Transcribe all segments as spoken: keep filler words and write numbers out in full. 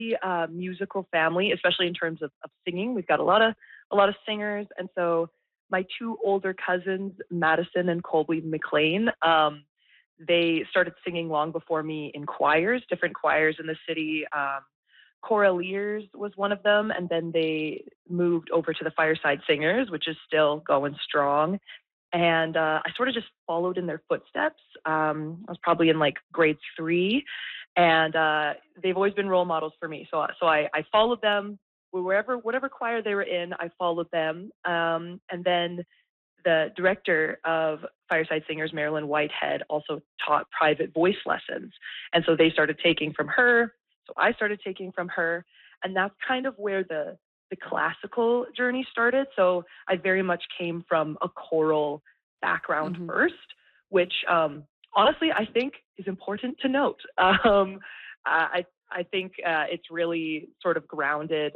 uh, musical family, especially in terms of, of singing. We've got a lot of a lot of singers, and so my two older cousins, Madison and Colby McLean, um, they started singing long before me in choirs, different choirs in the city. Um, Cora Lears was one of them, and then they moved over to the Fireside Singers, which is still going strong. And uh, I sort of just followed in their footsteps. Um, I was probably in like grade three, and uh, they've always been role models for me. So, so I, I followed them wherever, whatever choir they were in. I followed them, um, and then the director of Fireside Singers, Marilyn Whitehead, also taught private voice lessons, and so they started taking from her. So I started taking from her, and that's kind of where the the classical journey started. So I very much came from a choral background Hmm. first, which um, honestly I think is important to note. Um, I I think uh, it's really sort of grounded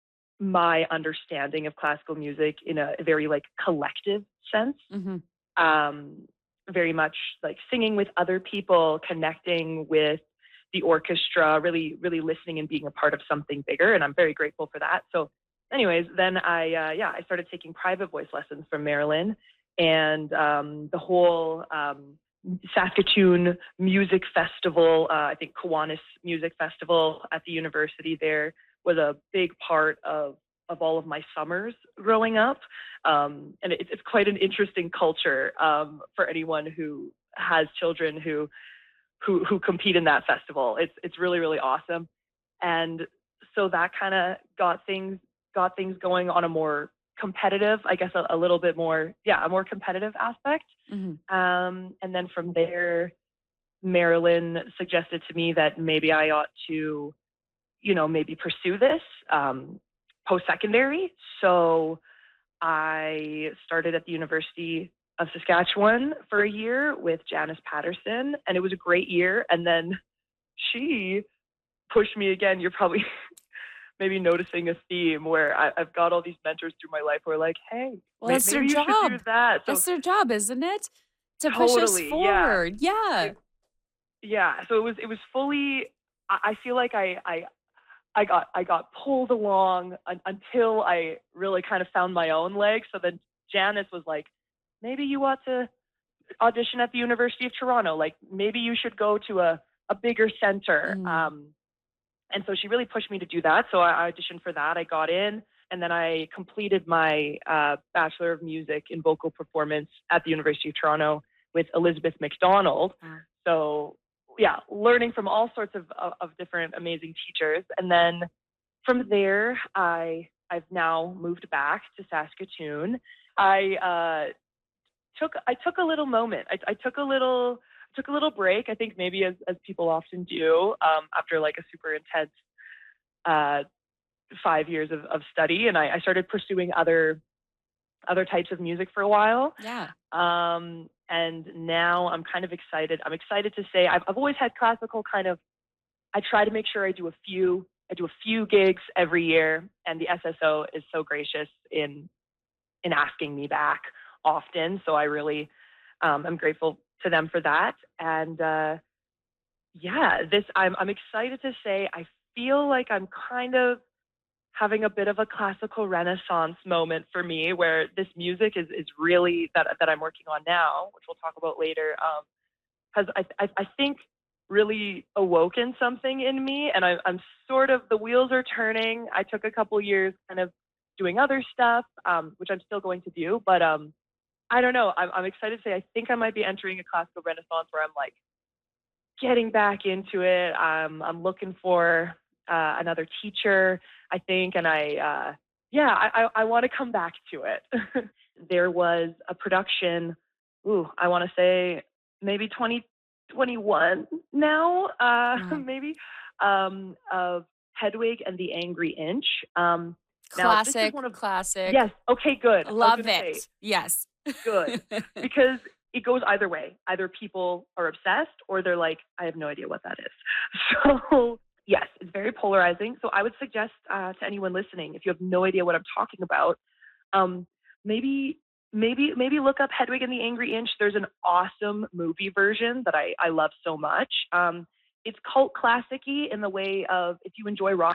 my understanding of classical music in a very like collective sense. Hmm. Um, Very much like singing with other people, connecting with the orchestra, really, really listening and being a part of something bigger. And I'm very grateful for that. So, anyways, then I, uh, yeah, I started taking private voice lessons from Marilyn, and um, the whole um, Saskatoon Music Festival, uh, I think Kiwanis Music Festival at the university there was a big part of of all of my summers growing up. Um, and it, it's quite an interesting culture um, for anyone who has children who who who compete in that festival. It's it's really really awesome, and so that kind of got things got things going on a more competitive, I guess, a, a little bit more, yeah, a more competitive aspect. Hmm. Um, and then from there, Marilyn suggested to me that maybe I ought to, you know, maybe pursue this um, post secondary. So I started at the University of Saskatchewan for a year with Janice Patterson, and it was a great year. And then she pushed me again. You're probably maybe noticing a theme where I, I've got all these mentors through my life who are like, hey, Well, may, that's their maybe you should do job. that. So That's their job, isn't it? To push us totally, yeah. forward. Yeah. It, yeah. So it was it was fully I, I feel like I, I I got I got pulled along un- until I really kind of found my own legs. So then Janice was like, maybe you ought to audition at the University of Toronto. Like maybe you should go to a, a bigger center. Mm. Um, and so she really pushed me to do that. So I auditioned for that. I got in, and then I completed my uh, Bachelor of Music in Vocal Performance at the University of Toronto with Elizabeth McDonald. Wow. So yeah, learning from all sorts of, of, of different amazing teachers. And then from there, I I've now moved back to Saskatoon. I uh, took I took a little moment. I, I took a little took a little break. I think maybe as as people often do um, after like a super intense uh, five years of, of study, and I, I started pursuing other other types of music for a while. Yeah. Um, and now I'm kind of excited. I'm excited to say I've I've always had classical kind of. I try to make sure I do a few I do a few gigs every year, and the S S O is so gracious in in asking me back often. So I really um, I'm grateful to them for that. And uh, yeah, this I'm I'm excited to say I feel like I'm kind of having a bit of a classical renaissance moment for me, where this music is is really that that I'm working on now, which we'll talk about later. Um, has I, I I think really awoken something in me, and I, I'm sort of the wheels are turning. I took a couple years kind of doing other stuff, um, which I'm still going to do, but um, I don't know. I'm, I'm excited to say I think I might be entering a classical renaissance where I'm like getting back into it. I'm I'm looking for uh, another teacher, I think, and I uh, yeah, I I, I want to come back to it. There was a production. Ooh, I want to say maybe twenty twenty-one now, uh, Wow. maybe, um, of Hedwig and the Angry Inch. Um, now, this is Classic, one of, classic. yes, okay, good. I was Love going to say, it. Yes. good, because it goes either way. Either people are obsessed or they're like, I have no idea what that is. So, yes, it's very polarizing. So, I would suggest uh, to anyone listening, if you have no idea what I'm talking about, um, maybe maybe maybe look up Hedwig and the Angry Inch. There's an awesome movie version that I, I love so much. Um, it's cult classicy in the way of if you enjoy rock